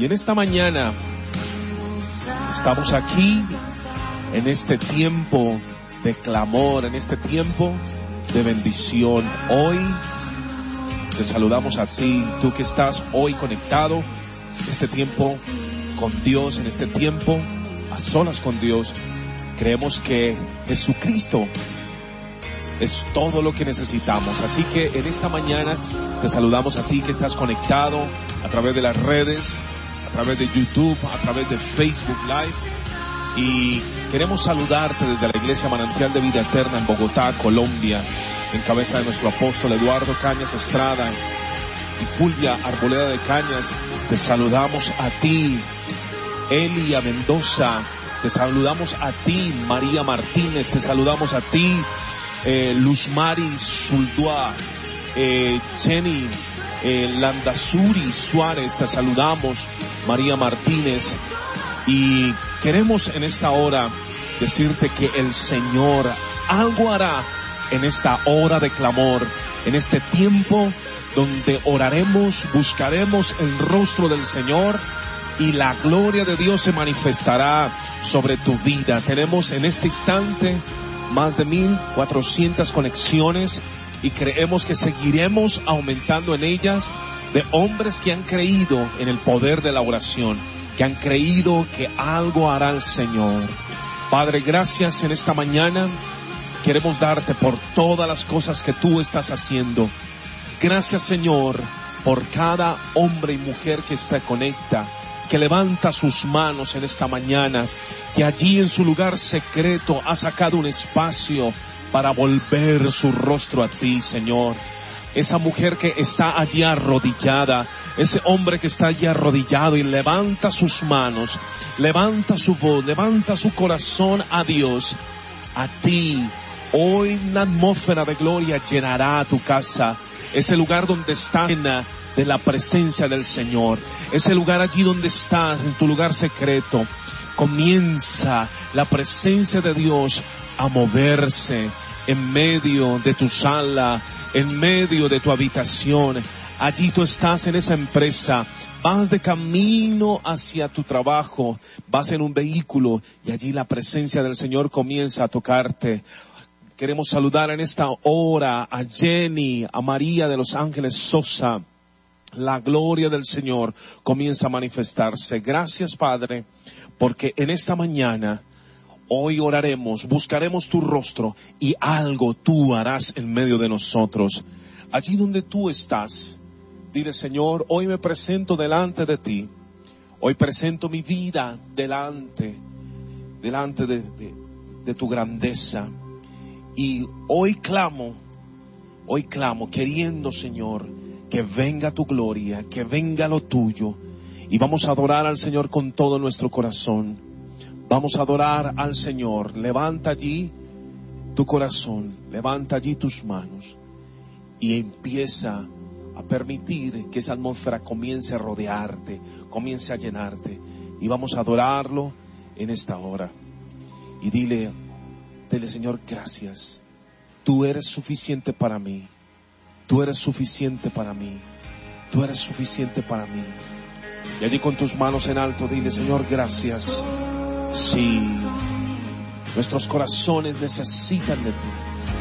Y en esta mañana estamos aquí en este tiempo de clamor, en este tiempo de bendición. Hoy te saludamos a ti, tú que estás hoy conectado, este tiempo con Dios, en este tiempo a solas con Dios. Creemos que Jesucristo es todo lo que necesitamos. Así que en esta mañana te saludamos a ti que estás conectado a través de las redes, a través de YouTube, a través de Facebook Live. Y queremos saludarte desde la Iglesia Manantial de Vida Eterna en Bogotá, Colombia, en cabeza de nuestro apóstol Eduardo Cañas Estrada y Fulvia Arboleda de Cañas. Te saludamos a ti, Elia Mendoza. Te saludamos a ti, María Martínez. Te saludamos a ti, Luzmari Zuldúa, Jenny Landazuri Suárez. Te saludamos, María Martínez. Y queremos en esta hora decirte que el Señor algo hará en esta hora de clamor, en este tiempo donde oraremos, buscaremos el rostro del Señor y la gloria de Dios se manifestará sobre tu vida. Tenemos en este instante más de 1,400 conexiones y creemos que seguiremos aumentando en ellas, de hombres que han creído en el poder de la oración, que han creído que algo hará el Señor. Padre, gracias en esta mañana. Queremos darte por todas las cosas que tú estás haciendo. Gracias, Señor, por cada hombre y mujer que se conecta, que levanta sus manos en esta mañana, que allí en su lugar secreto ha sacado un espacio para volver su rostro a ti, Señor. Esa mujer que está allí arrodillada, ese hombre que está allí arrodillado y levanta sus manos, levanta su voz, levanta su corazón a Dios, a ti. Hoy una atmósfera de gloria llenará tu casa, ese lugar donde está llena de la presencia del Señor, ese lugar allí donde estás, en tu lugar secreto. Comienza la presencia de Dios a moverse en medio de tu sala, en medio de tu habitación. Allí tú estás en esa empresa, vas de camino hacia tu trabajo, vas en un vehículo y allí la presencia del Señor comienza a tocarte. Queremos saludar en esta hora a Jenny, a María de Los Ángeles Sosa. La gloria del Señor comienza a manifestarse. Gracias, Padre, porque en esta mañana hoy oraremos, buscaremos tu rostro y algo tú harás en medio de nosotros. Allí donde tú estás, dile: Señor, hoy me presento delante de ti. Hoy presento mi vida delante de tu grandeza. Y hoy clamo queriendo, Señor, que venga tu gloria, que venga lo tuyo. Y vamos a adorar al Señor con todo nuestro corazón. Vamos a adorar al Señor. Levanta allí tu corazón, levanta allí tus manos y empieza a permitir que esa atmósfera comience a rodearte, comience a llenarte. Y vamos a adorarlo en esta hora. Y dile: Señor, gracias. Tú eres suficiente para mí. Tú eres suficiente para mí. Tú eres suficiente para mí. Y allí con tus manos en alto dile: Señor, gracias. Sí, nuestros corazones necesitan de ti.